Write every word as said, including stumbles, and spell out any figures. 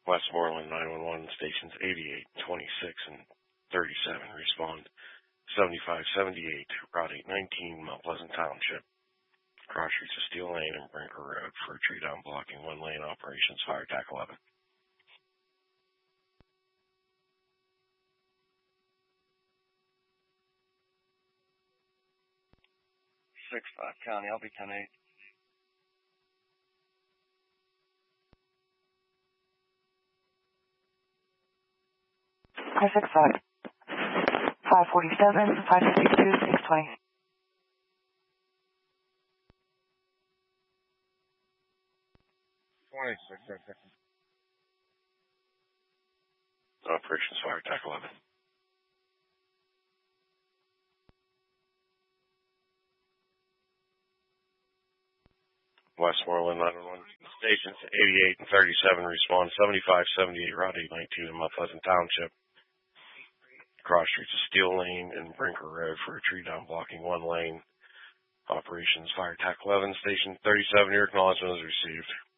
Westmoreland nine one one stations eighty-eight, twenty-six, and thirty-seven respond. seventy-five seventy-eight, Route eight nineteen, Mount Pleasant Township. Cross streets of Steel Lane and Brinker Road for a tree down blocking one lane. Operations Fire Tac eleven. six five County, I'll be ten eight. five six five. five forty-seven, five fifty-two, six twenty. twenty-six, right. Operations Fire Tac eleven. Westmoreland nine one one stations eighty-eight and thirty-seven respond. seventy-five seventy-eight, Route eight nineteen in Mount Pleasant Township. Cross streets of Steel Lane and Brinker Road for a tree down blocking one lane. Operations Fire Tac eleven, station thirty-seven, your acknowledgement is received.